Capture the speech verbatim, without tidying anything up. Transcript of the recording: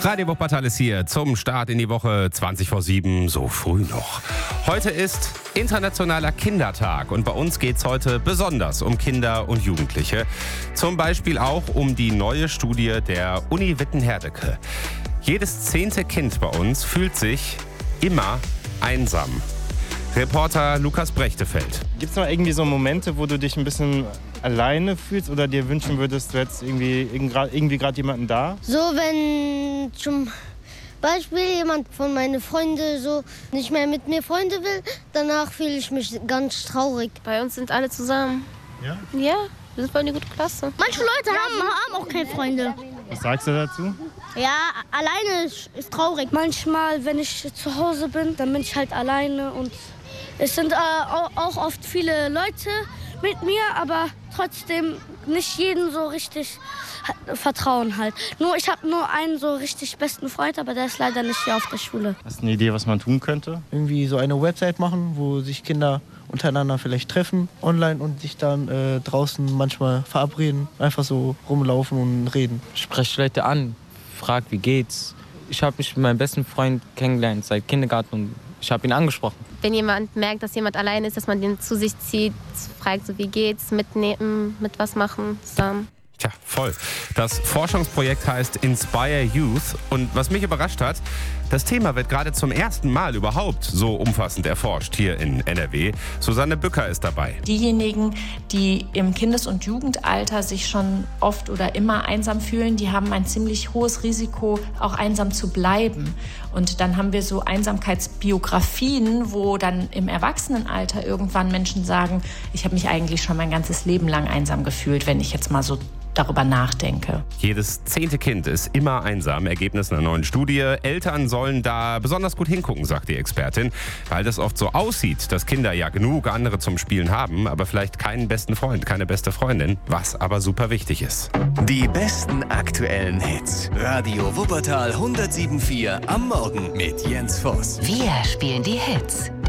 Radio Wuppertal ist hier zum Start in die Woche zwanzig vor sieben, so früh noch. Heute ist Internationaler Kindertag und bei uns geht es heute besonders um Kinder und Jugendliche. Zum Beispiel auch um die neue Studie der Uni Witten-Herdecke. Jedes zehnte Kind bei uns fühlt sich immer einsam. Reporter Lukas Brechtefeld. Gibt es noch irgendwie so Momente, wo du dich ein bisschen alleine fühlst oder dir wünschen würdest, du hättest irgendwie, irgendwie gerade jemanden da? So, wenn zum Beispiel jemand von meinen Freunden so nicht mehr mit mir Freunde will, danach fühle ich mich ganz traurig. Bei uns sind alle zusammen. Ja? Ja, wir sind voll eine gute Klasse. Manche Leute haben, haben auch keine Freunde. Was sagst du dazu? Ja, alleine ist, ist traurig. Manchmal, wenn ich zu Hause bin, dann bin ich halt alleine und es sind äh, auch oft viele Leute mit mir, aber trotzdem nicht jeden so richtig vertrauen halt. Nur ich habe nur einen so richtig besten Freund, aber der ist leider nicht hier auf der Schule. Hast du eine Idee, was man tun könnte? Irgendwie so eine Website machen, wo sich Kinder untereinander vielleicht treffen online und sich dann äh, draußen manchmal verabreden, einfach so rumlaufen und reden. Sprecht Leute an, fragt, wie geht's. Ich habe mich mit meinem besten Freund kennengelernt seit Kindergarten und ich habe ihn angesprochen. Wenn jemand merkt, dass jemand allein ist, dass man den zu sich zieht, fragt so, wie geht's, mitnehmen, mit was machen zusammen. Tja, voll. Das Forschungsprojekt heißt Inspire Youth und was mich überrascht hat, das Thema wird gerade zum ersten Mal überhaupt so umfassend erforscht hier in N R W. Susanne Bücker ist dabei. Diejenigen, die im Kindes- und Jugendalter sich schon oft oder immer einsam fühlen, die haben ein ziemlich hohes Risiko, auch einsam zu bleiben. Und dann haben wir so Einsamkeitsbiografien, wo dann im Erwachsenenalter irgendwann Menschen sagen, ich habe mich eigentlich schon mein ganzes Leben lang einsam gefühlt, wenn ich jetzt mal so darüber nachdenke. Jedes zehnte Kind ist immer einsam. Ergebnis einer neuen Studie. Eltern sollen da besonders gut hingucken, sagt die Expertin, weil das oft so aussieht, dass Kinder ja genug andere zum Spielen haben, aber vielleicht keinen besten Freund, keine beste Freundin, was aber super wichtig ist. Die besten aktuellen Hits. Radio Wuppertal hundertsieben Komma vier am Morgen mit Jens Voss. Wir spielen die Hits.